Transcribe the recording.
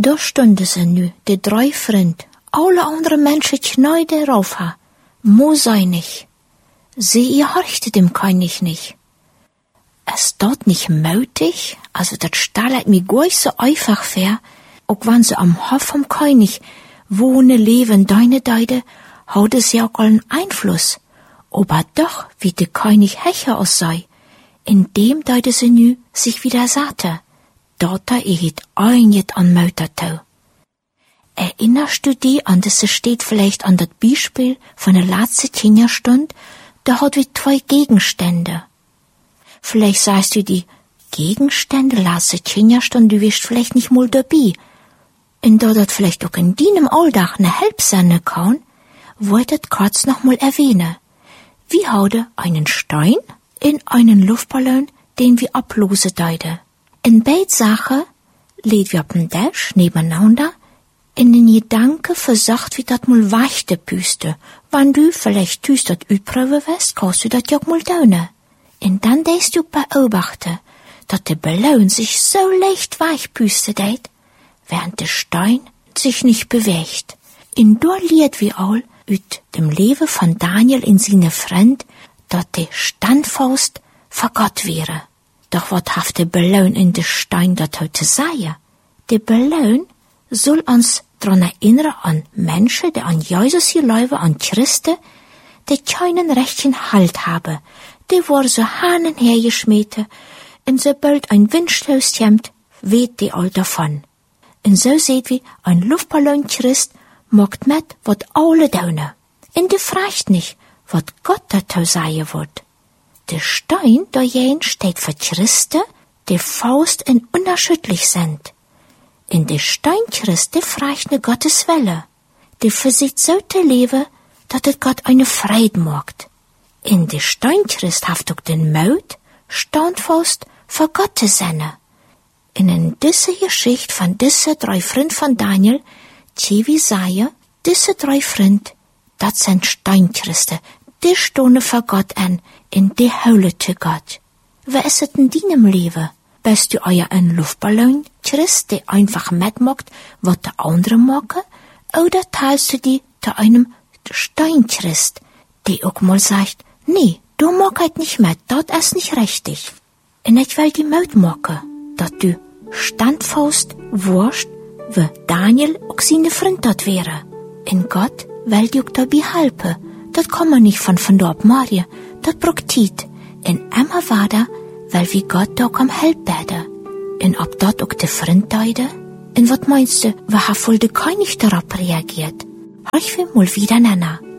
Da stunden sie nu, die 3 Vriend. Alle andere Menschen knäude rauf ha. Mo sei nicht. Sie ihr horchte dem König nicht. Es dort nicht möglich, also dat stellt mir gar so einfach vor, auch wenn sie am Hof vom König wohne, leben, deine Deide, hat es ja auch allen Einfluss. Aber doch, wie der König Hecher aus sei, in dem Deide sie nu sich wieder sagte, dort erhielt einjet an Mötertau. Erinnerst du dich an das steht vielleicht an das Beispiel von der letzten Kinderstund, da hat wir 2 Gegenstände. Vielleicht sagst du die Gegenstände, letzte Kinderstund, du wirst vielleicht nicht mal dabei. Und da das vielleicht auch in deinem Alldach ne Help sein kann, wollte ich kurz noch mal erwähnen. Wir haben einen Stein in einen Luftballon, den wir ablosen deide. In beid Sachen lädt wir auf dem Tisch nebeneinander, in den Gedanken versucht wie dat mal weichte Püste. Wenn du vielleicht tust dat übrige wirst, kannst du dat ja mal tun. Und dann denkst du beobachten, dat der Ballon sich so leicht weich püste deit, während der Stein sich nicht bewegt. In da lied wir all üt dem Leben von Daniel in seine Freund, dat der Standfaust vor Gott wäre. Doch wat haft der Ballon in de Stein dat heute sei? Der Ballon soll uns dran erinnern an Menschen, die an Jesus geläufen, an Christen, die keinen rechten Halt haben. Die war so hanen hergeschmieden, und sobald ein Windstoß kommt, weht die all davon. Und so seht wie ein Luftballon Christ macht mit, wat alle daunen. Und die fragt nicht, wat Gott dazu sagen wird. Der Stein dajen steht für Christen, die Faust und unerschütterlich sind. In der Steinchrist, der fragt ne Gottes Welle, der für sich so zu leben, dat es Gott eine Freude macht. In der Steinchrist haft auch den Mut, Standfast für Gott zu sein. In dieser Geschichte von diese 3 Freund von Daniel, wie sagen, diese 3 Freund, dat sind Steinchristen, die stehen für Gott an, in die Hölle zu Gott. Wer ist es in deinem Leben? Bist du euer ein Luftballon, Christ, der einfach mitmacht, was der andere machen? Oder teilst du die zu einem Steinchrist, der auch mal sagt, nee, du magst nicht mit, das ist nicht richtig. Und ich will die Mut machen, dass du standfast wirst, wie Daniel auch seine Freund dort wäre. In Gott will dir auch dabei helfen. Das kann man nicht von dort machen, das braucht Zeit. Und immer weiter, weil wie Gott da am Help beten. Und ob dort auch der Freund deide? Und was meinst du, wer hat wohl der König darauf reagiert? Ich will mal wieder nennen.